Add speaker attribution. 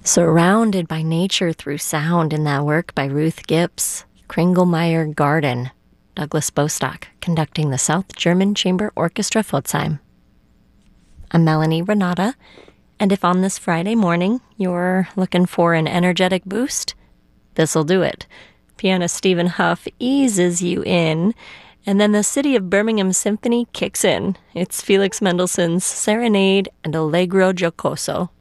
Speaker 1: Surrounded by nature through sound in that work by Ruth Gips, Kringelmeyer Garden, Douglas Bostock, conducting the South German Chamber Orchestra Pforzheim. I'm Melanie Renata, and if on this Friday morning you're looking for an energetic boost, this'll do it. Pianist Stephen Huff eases you in, and then the City of Birmingham Symphony kicks in. It's Felix Mendelssohn's Serenade and Allegro Giocoso.